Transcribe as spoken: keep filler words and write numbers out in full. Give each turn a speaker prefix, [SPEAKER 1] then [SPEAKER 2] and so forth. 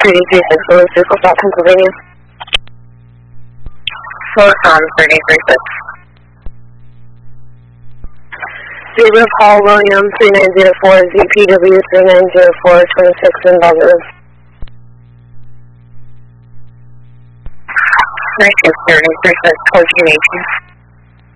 [SPEAKER 1] thirty-three six, Louis Vehicle, South Pennsylvania.
[SPEAKER 2] Fulton, thirty-three six.
[SPEAKER 1] Gabriel Paul William, three nine zero four, Z P W three nine zero four, twenty-six in Buzzard.
[SPEAKER 2] Nice, thirty-three six, fourteen eighteen.